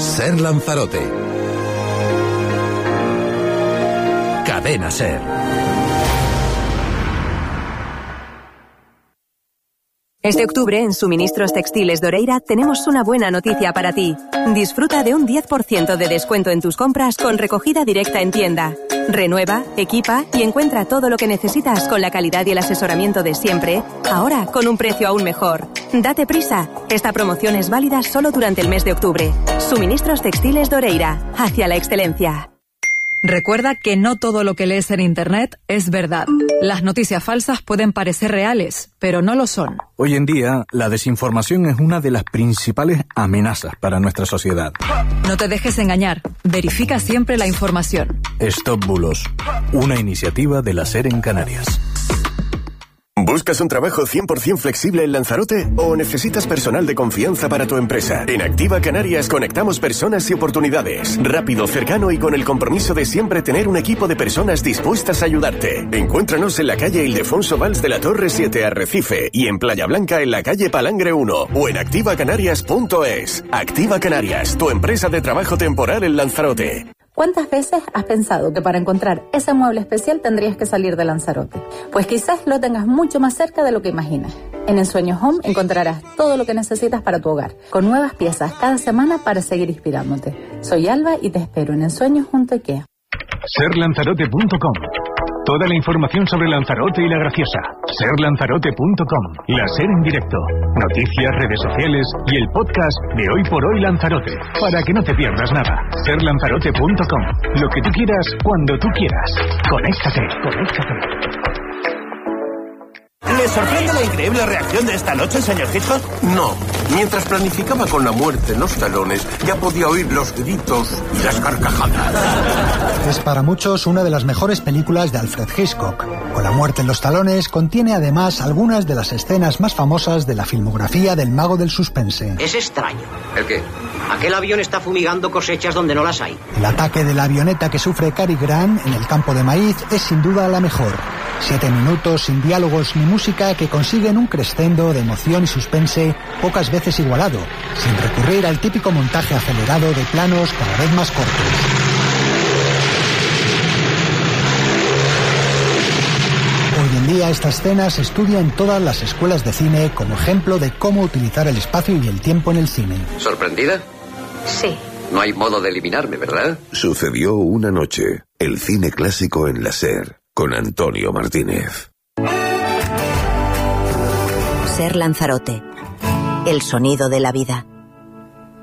Ser Lanzarote. Cadena Ser. Este octubre, en Suministros Textiles Doreira, tenemos una buena noticia para ti. Disfruta de un 10% de descuento en tus compras con recogida directa en tienda. Renueva, equipa y encuentra todo lo que necesitas con la calidad y el asesoramiento de siempre, ahora con un precio aún mejor. Date prisa. Esta promoción es válida solo durante el mes de octubre. Suministros Textiles Doreira, hacia la excelencia. Recuerda que no todo lo que lees en Internet es verdad. Las noticias falsas pueden parecer reales, pero no lo son. Hoy en día, la desinformación es una de las principales amenazas para nuestra sociedad. No te dejes engañar. Verifica siempre la información. Stop Bulos, una iniciativa de la SER en Canarias. ¿Buscas un trabajo 100% flexible en Lanzarote o necesitas personal de confianza para tu empresa? En Activa Canarias conectamos personas y oportunidades. Rápido, cercano y con el compromiso de siempre tener un equipo de personas dispuestas a ayudarte. Encuéntranos en la calle Ildefonso Valls de la Torre 7, Arrecife, y en Playa Blanca en la calle Palangre 1 o en activacanarias.es. Activa Canarias, tu empresa de trabajo temporal en Lanzarote. ¿Cuántas veces has pensado que para encontrar ese mueble especial tendrías que salir de Lanzarote? Pues quizás lo tengas mucho más cerca de lo que imaginas. En Ensueños Home encontrarás todo lo que necesitas para tu hogar, con nuevas piezas cada semana para seguir inspirándote. Soy Alba y te espero en Ensueños junto a IKEA. Serlanzarote.com. Toda la información sobre Lanzarote y La Graciosa. Serlanzarote.com. La SER en directo. Noticias, redes sociales y el podcast de Hoy por Hoy Lanzarote. Para que no te pierdas nada. Serlanzarote.com. Lo que tú quieras, cuando tú quieras. Conéctate. ¿Le sorprende la increíble reacción de esta noche, señor Hitchcock? No. Mientras planificaba con la muerte en los talones, ya podía oír los gritos y las carcajadas. Es para muchos una de las mejores películas de Alfred Hitchcock. Con la muerte en los talones, contiene además algunas de las escenas más famosas de la filmografía del mago del suspense. Es extraño. ¿El qué? Aquel avión está fumigando cosechas donde no las hay. El ataque de la avioneta que sufre Cary Grant en el campo de maíz es sin duda la mejor. 7 minutos sin diálogos ni música que consiguen un crescendo de emoción y suspense pocas veces igualado, sin recurrir al típico montaje acelerado de planos cada vez más cortos. Hoy en día esta escena se estudia en todas las escuelas de cine como ejemplo de cómo utilizar el espacio y el tiempo en el cine. ¿Sorprendida? Sí. No hay modo de eliminarme, ¿verdad? Sucedió una noche. El cine clásico en la SER, con Antonio Martínez. Ser Lanzarote. El sonido de la vida.